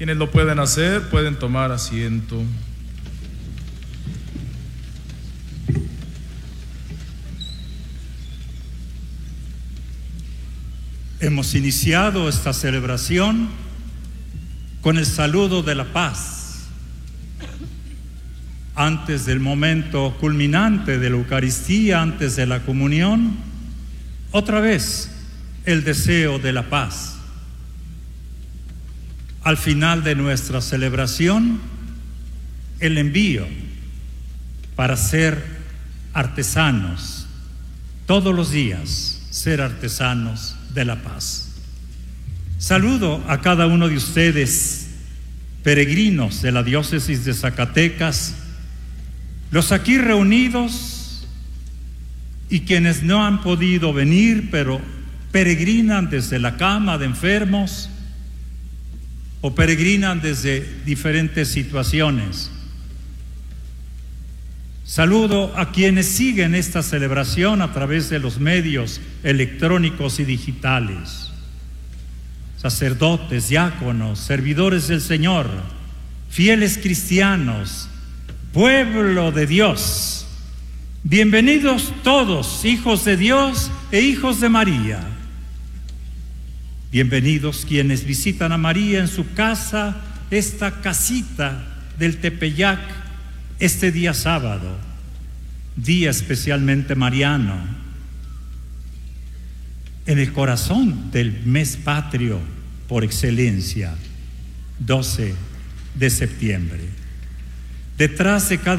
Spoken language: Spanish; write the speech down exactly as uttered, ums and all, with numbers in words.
Quienes lo pueden hacer, pueden tomar asiento. Hemos iniciado esta celebración con el saludo de la paz. Antes del momento culminante de la Eucaristía, antes de la comunión, otra vez el deseo de la paz. Al final de nuestra celebración, el envío para ser artesanos, todos los días ser artesanos de la paz. Saludo a cada uno de ustedes, peregrinos de la diócesis de Zacatecas, los aquí reunidos y quienes no han podido venir, pero peregrinan desde la cama de enfermos o peregrinan desde diferentes situaciones. Saludo a quienes siguen esta celebración a través de los medios electrónicos y digitales. Sacerdotes, diáconos, servidores del Señor, fieles cristianos, pueblo de Dios. Bienvenidos todos, hijos de Dios e hijos de María. Bienvenidos quienes visitan a María en su casa, esta casita del Tepeyac, este día sábado, día especialmente mariano, en el corazón del mes patrio por excelencia, doce de septiembre. Detrás de cada